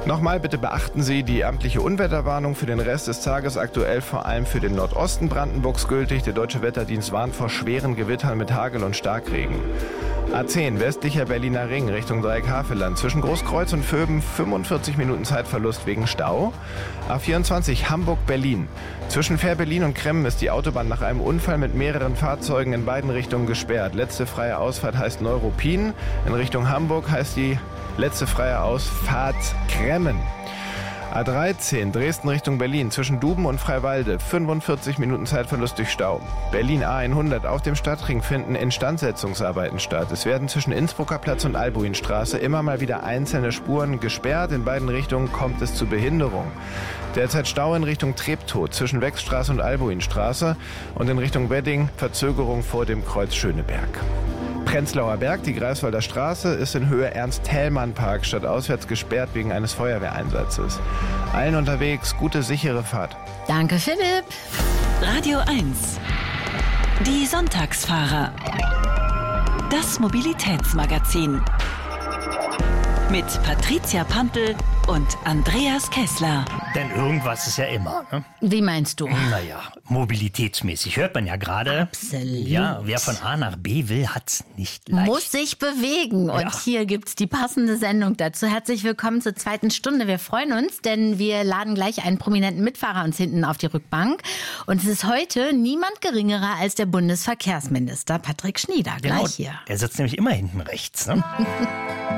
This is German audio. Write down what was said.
Nochmal bitte beachten Sie die amtliche Unwetterwarnung für den Rest des Tages, aktuell vor allem für den Nordosten Brandenburgs gültig. Der Deutsche Wetterdienst warnt vor schweren Gewittern mit Hagel und Starkregen. A10 westlicher Berliner Ring Richtung Dreieck-Havelland. Zwischen Großkreuz und Vöben 45 Minuten Zeitverlust wegen Stau. A24 Hamburg-Berlin. Zwischen Fähr-Berlin und Kremmen ist die Autobahn nach einem Unfall mit mehreren Fahrzeugen in beiden Richtungen gesperrt. Letzte freie Ausfahrt heißt Neuruppin. In Richtung Hamburg heißt die letzte freie Ausfahrt Kremmen. A13 Dresden Richtung Berlin. Zwischen Duben und Freiwalde 45 Minuten Zeitverlust durch Stau. Berlin A100 auf dem Stadtring finden Instandsetzungsarbeiten statt. Es werden zwischen Innsbrucker Platz und Albuinstraße immer mal wieder einzelne Spuren gesperrt. In beiden Richtungen kommt es zu Behinderung. Derzeit Stau in Richtung Treptow zwischen Wechsstraße und Albuinstraße und in Richtung Wedding Verzögerung vor dem Kreuz Schöneberg. Prenzlauer Berg, die Greifswalder Straße, ist in Höhe Ernst-Thälmann-Park stadtauswärts gesperrt wegen eines Feuerwehreinsatzes. Allen unterwegs gute, sichere Fahrt. Danke, Philipp. Radio 1. Die Sonntagsfahrer. Das Mobilitätsmagazin. Mit Patricia Pantel und Andreas Kessler. Denn irgendwas ist ja immer, ne? Wie meinst du? Naja, mobilitätsmäßig hört man ja gerade. Absolut. Ja, wer von A nach B will, hat's nicht leicht. Muss sich bewegen. Und hier gibt's die passende Sendung dazu. Herzlich willkommen zur zweiten Stunde. Wir freuen uns, denn wir laden gleich einen prominenten Mitfahrer uns hinten auf die Rückbank. Und es ist heute niemand geringerer als der Bundesverkehrsminister Patrick Schnieder. Genau, Gleich hier. der sitzt nämlich immer hinten rechts, ne?